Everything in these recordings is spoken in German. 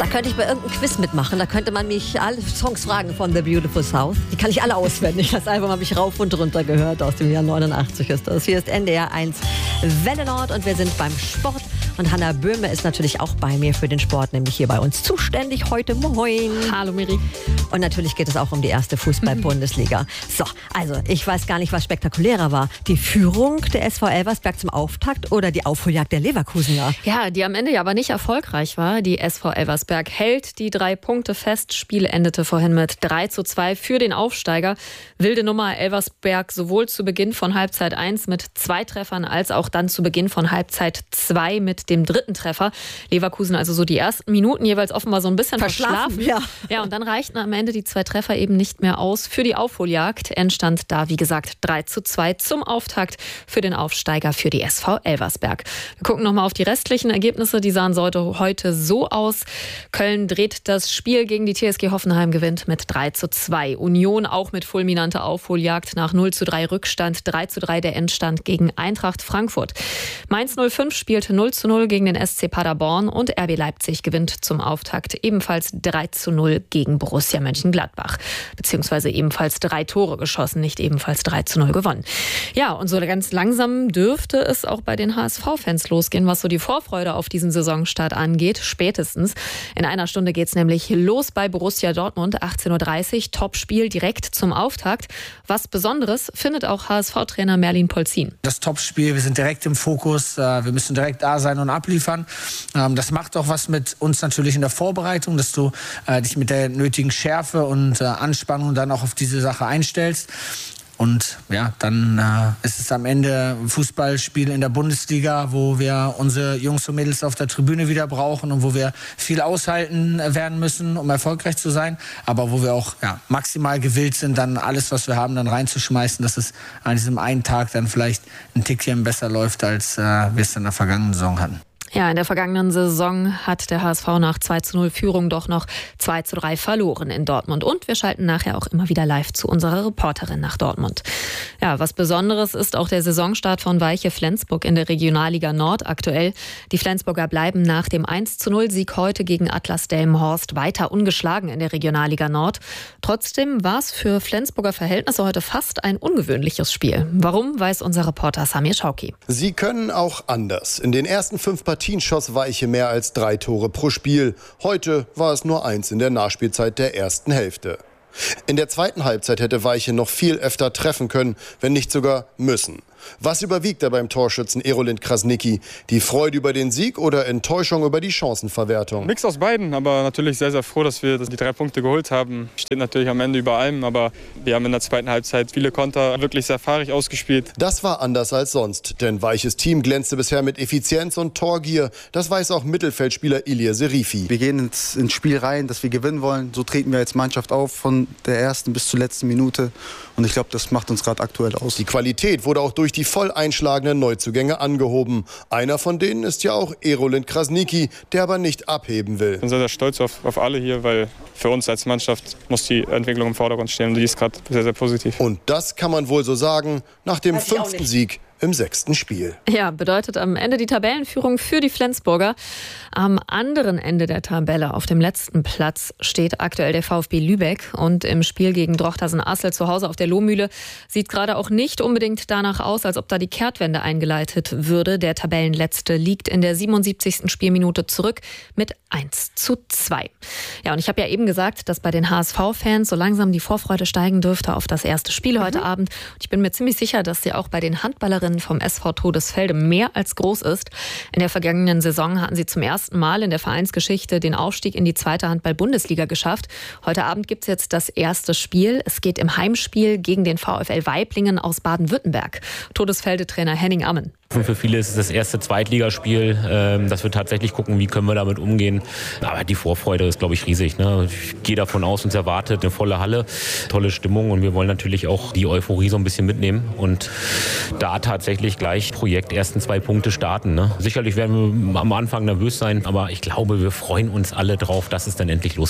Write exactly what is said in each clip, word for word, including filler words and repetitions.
könnte ich bei irgendeinem Quiz mitmachen. Da könnte man mich alle Songs fragen von The Beautiful South. Die kann ich alle auswendig. Das Album habe ich rauf und runter gehört. Aus dem Jahr neunundachtzig ist das. Hier ist N D R eins Welle Nord und wir sind beim Sport. Und Hanna Böhme ist natürlich auch bei mir für den Sport, nämlich hier bei uns zuständig heute. Moin. Hallo Miri. Und natürlich geht es auch um die erste Fußball-Bundesliga. So, also ich weiß gar nicht, was spektakulärer war. Die Führung der S V Elversberg zum Auftakt oder die Aufholjagd der Leverkusener? Ja, die am Ende ja aber nicht erfolgreich war. Die S V Elversberg hält die drei Punkte fest. Spiel endete vorhin mit drei zu zwei für den Aufsteiger. Wilde Nummer Elversberg sowohl zu Beginn von Halbzeit eins mit zwei Treffern als auch dann zu Beginn von Halbzeit zwei mit dem dritten Treffer. Leverkusen also so die ersten Minuten jeweils offenbar so ein bisschen verschlafen. verschlafen. Ja. ja, und dann reichten am Ende die zwei Treffer eben nicht mehr aus für die Aufholjagd. Endstand da, wie gesagt, drei zu zwei zum Auftakt für den Aufsteiger für die S V Elversberg. Wir gucken nochmal auf die restlichen Ergebnisse. Die sahen heute so aus. Köln dreht das Spiel gegen die T S G Hoffenheim, gewinnt mit drei zu zwei. Union auch mit fulminanter Aufholjagd nach null zu drei Rückstand. drei zu drei der Endstand gegen Eintracht Frankfurt. Mainz null fünf spielte null zu null gegen den S C Paderborn und R B Leipzig gewinnt zum Auftakt ebenfalls drei zu null gegen Borussia Mönchengladbach. Beziehungsweise ebenfalls drei Tore geschossen, nicht ebenfalls drei zu null gewonnen. Ja, und so ganz langsam dürfte es auch bei den H S V-Fans losgehen, was so die Vorfreude auf diesen Saisonstart angeht. Spätestens. In einer Stunde geht es nämlich los bei Borussia Dortmund, achtzehn Uhr dreißig. Topspiel direkt zum Auftakt. Was Besonderes findet auch H S V-Trainer Merlin Polzin. Das Topspiel, wir sind direkt im Fokus. Wir müssen direkt da sein und abliefern. Das macht auch was mit uns natürlich in der Vorbereitung, dass du dich mit der nötigen Schärfe und Anspannung dann auch auf diese Sache einstellst. Und ja, dann äh, ist es am Ende ein Fußballspiel in der Bundesliga, wo wir unsere Jungs und Mädels auf der Tribüne wieder brauchen und wo wir viel aushalten werden müssen, um erfolgreich zu sein. Aber wo wir auch ja, maximal gewillt sind, dann alles, was wir haben, dann reinzuschmeißen, dass es an diesem einen Tag dann vielleicht ein Tickchen besser läuft, als äh, wir es in der vergangenen Saison hatten. Ja, in der vergangenen Saison hat der H S V nach zwei zu null Führung doch noch zwei zu drei verloren in Dortmund. Und wir schalten nachher auch immer wieder live zu unserer Reporterin nach Dortmund. Ja, was Besonderes ist auch der Saisonstart von Weiche Flensburg in der Regionalliga Nord aktuell. Die Flensburger bleiben nach dem eins zu null Sieg heute gegen Atlas Delmenhorst weiter ungeschlagen in der Regionalliga Nord. Trotzdem war es für Flensburger Verhältnisse heute fast ein ungewöhnliches Spiel. Warum, weiß unser Reporter Samir Schauki. Sie können auch anders. In den ersten fünf Partien schoss Weiche mehr als drei Tore pro Spiel. Heute war es nur eins in der Nachspielzeit der ersten Hälfte. In der zweiten Halbzeit hätte Weiche noch viel öfter treffen können, wenn nicht sogar müssen. Was überwiegt da beim Torschützen Erolind Krasnicki? Die Freude über den Sieg oder Enttäuschung über die Chancenverwertung? Mix aus beiden, aber natürlich sehr, sehr froh, dass wir die drei Punkte geholt haben. Steht natürlich am Ende über allem, aber wir haben in der zweiten Halbzeit viele Konter wirklich sehr fahrig ausgespielt. Das war anders als sonst, denn Weiches Team glänzte bisher mit Effizienz und Torgier. Das weiß auch Mittelfeldspieler Ilir Serifi. Wir gehen ins, ins Spiel rein, dass wir gewinnen wollen. So treten wir als Mannschaft auf, von der ersten bis zur letzten Minute. Und ich glaube, das macht uns gerade aktuell aus. Die Qualität wurde auch durch die voll einschlagenden Neuzugänge angehoben. Einer von denen ist ja auch Erolind Krasnicki, der aber nicht abheben will. Ich bin sehr, sehr stolz auf, auf alle hier, weil für uns als Mannschaft muss die Entwicklung im Vordergrund stehen. Und die ist gerade sehr, sehr positiv. Und das kann man wohl so sagen, nach dem fünften Sieg im sechsten Spiel. Ja, bedeutet am Ende die Tabellenführung für die Flensburger. Am anderen Ende der Tabelle, auf dem letzten Platz, steht aktuell der VfB Lübeck. Und im Spiel gegen Drochtersen-Assel zu Hause auf der Lohmühle sieht gerade auch nicht unbedingt danach aus, als ob da die Kehrtwende eingeleitet würde. Der Tabellenletzte liegt in der siebenundsiebzigsten Spielminute zurück mit eins zu zwei. Ja, und ich habe ja eben gesagt, dass bei den H S V-Fans so langsam die Vorfreude steigen dürfte auf das erste Spiel heute mhm. Abend. Und ich bin mir ziemlich sicher, dass sie auch bei den Handballerinnen vom S V Todesfelde mehr als groß ist. In der vergangenen Saison hatten sie zum ersten Mal in der Vereinsgeschichte den Aufstieg in die zweite Handball-Bundesliga geschafft. Heute Abend gibt es jetzt das erste Spiel. Es geht im Heimspiel gegen den VfL Waiblingen aus Baden-Württemberg. Todesfelde-Trainer Henning Ammen. Für viele ist es das erste Zweitligaspiel, dass wir tatsächlich gucken, wie können wir damit umgehen. Aber die Vorfreude ist, glaube ich, riesig. Ich gehe davon aus, uns erwartet eine volle Halle, tolle Stimmung und wir wollen natürlich auch die Euphorie so ein bisschen mitnehmen und da tatsächlich gleich Projekt ersten zwei Punkte starten. Sicherlich werden wir am Anfang nervös sein, aber ich glaube, wir freuen uns alle drauf, dass es dann endlich losgeht.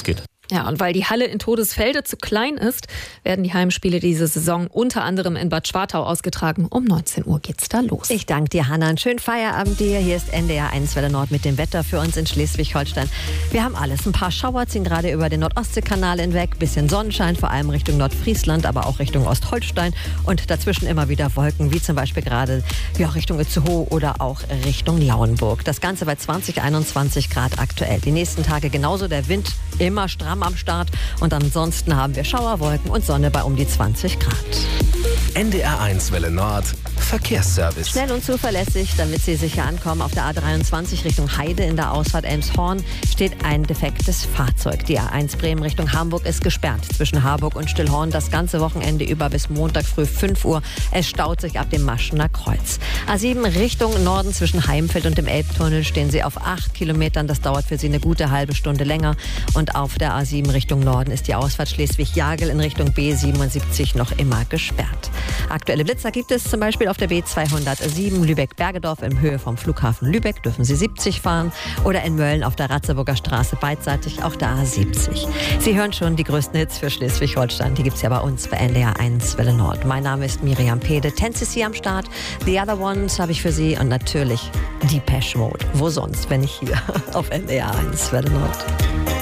Ja, und weil die Halle in Todesfelde zu klein ist, werden die Heimspiele diese Saison unter anderem in Bad Schwartau ausgetragen. Um neunzehn Uhr geht's da los. Ich danke dir, Hanna. Einen schönen Feierabend dir. Hier ist N D R eins Welle Nord mit dem Wetter für uns in Schleswig-Holstein. Wir haben alles. Ein paar Schauer ziehen gerade über den Nordostseekanal hinweg. Bisschen Sonnenschein, vor allem Richtung Nordfriesland, aber auch Richtung Ostholstein. Und dazwischen immer wieder Wolken, wie zum Beispiel gerade ja, Richtung Itzehoe oder auch Richtung Lauenburg. Das Ganze bei zwanzig, einundzwanzig Grad aktuell. Die nächsten Tage genauso. Der Wind immer stramm am Start. Und ansonsten haben wir Schauerwolken und Sonne bei um die zwanzig Grad. N D R eins Welle Nord Verkehrsservice. Schnell und zuverlässig, damit Sie sicher ankommen. Auf der A dreiundzwanzig Richtung Heide in der Ausfahrt Elmshorn steht ein defektes Fahrzeug. Die A eins Bremen Richtung Hamburg ist gesperrt zwischen Harburg und Stillhorn. Das ganze Wochenende über bis Montag früh fünf Uhr. Es staut sich ab dem Maschener Kreuz. A sieben Richtung Norden zwischen Heimfeld und dem Elbtunnel stehen Sie auf acht Kilometern. Das dauert für Sie eine gute halbe Stunde länger. Und auf der A sieben Richtung Norden ist die Ausfahrt Schleswig-Jagel in Richtung B siebenundsiebzig noch immer gesperrt. Aktuelle Blitzer gibt es zum Beispiel auf der B zweihundertsieben Lübeck-Bergedorf in Höhe vom Flughafen Lübeck dürfen Sie siebzig fahren oder in Mölln auf der Ratzeburger Straße beidseitig auch der A siebzig. Sie hören schon die größten Hits für Schleswig-Holstein. Die gibt es ja bei uns bei N D R eins Welle Nord. Mein Name ist Miriam Pede. ten C C am Start. The Other Ones habe ich für Sie und natürlich Depeche Mode. Wo sonst, wenn nicht hier auf N D R eins Welle Nord.